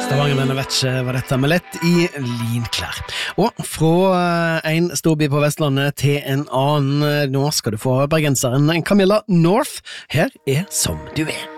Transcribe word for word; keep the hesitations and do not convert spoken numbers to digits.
Stavanger-venner vet ikke hva dette med lett i linklær. Og fra en storby på Vestlandet til en annen, nå skal du få bergenseren Camilla North. Her er Som du er.